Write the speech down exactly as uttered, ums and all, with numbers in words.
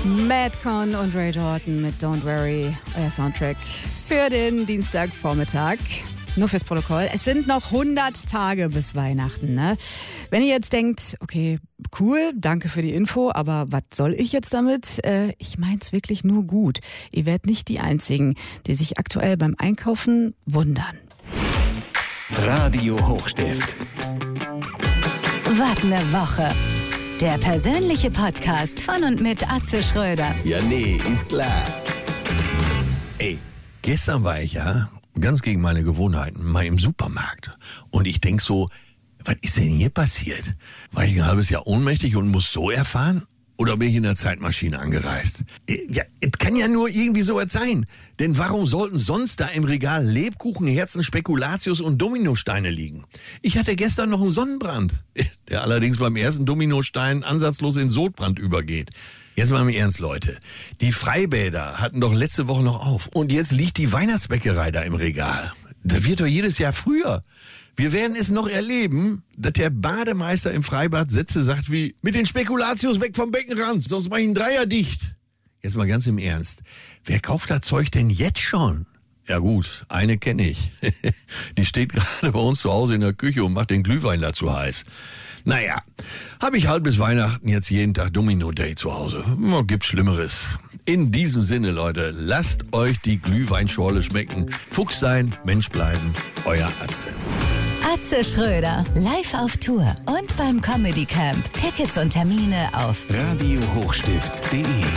Madcon und Ray Jordan mit Don't Worry, euer Soundtrack für den Dienstagvormittag. Nur fürs Protokoll. Es sind noch hundert Tage bis Weihnachten, ne? Wenn ihr jetzt denkt, okay, cool, danke für die Info, aber was soll ich jetzt damit? Äh, ich mein's wirklich nur gut. Ihr werdet nicht die Einzigen, die sich aktuell beim Einkaufen wundern. Radio Hochstift. Wart ne Woche. Der persönliche Podcast von und mit Atze Schröder. Ja, nee, ist klar. Ey, gestern war ich ja, ganz gegen meine Gewohnheiten, mal im Supermarkt. Und ich denk so, was ist denn hier passiert? War ich ein halbes Jahr ohnmächtig und muss so erfahren? Oder bin ich in der Zeitmaschine angereist? Ja, es kann ja nur irgendwie so was sein. Denn warum sollten sonst da im Regal Lebkuchen, Herzen, Spekulatius und Dominosteine liegen? Ich hatte gestern noch einen Sonnenbrand, der allerdings beim ersten Dominostein ansatzlos in Sodbrand übergeht. Jetzt mal im Ernst, Leute. Die Freibäder hatten doch letzte Woche noch auf. Und jetzt liegt die Weihnachtsbäckerei da im Regal. Das wird doch jedes Jahr früher. Wir werden es noch erleben, dass der Bademeister im Freibad Sätze sagt wie, mit den Spekulatius weg vom Beckenrand, sonst mach ich einen Dreier dicht. Jetzt mal ganz im Ernst. Wer kauft das Zeug denn jetzt schon? Ja gut, eine kenne ich. Die steht gerade bei uns zu Hause in der Küche und macht den Glühwein dazu heiß. Naja, habe ich halt bis Weihnachten jetzt jeden Tag Domino Day zu Hause. Gibt Schlimmeres. In diesem Sinne, Leute, lasst euch die Glühweinschorle schmecken. Fuchs sein, Mensch bleiben, euer Atze. Atze Schröder, live auf Tour und beim Comedy Camp. Tickets und Termine auf Radio Hochstift punkt de